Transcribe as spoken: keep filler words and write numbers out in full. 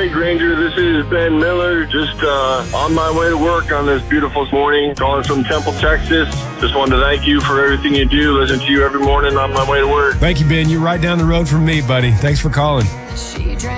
right, Granger. This is Ben Miller. Just uh, on my way to work on this beautiful morning, calling from Temple, Texas. Just wanted to thank you for everything you do. Listen to you every morning on my way to work. Thank you, Ben. You're right down the road from me, buddy. Thanks for calling. She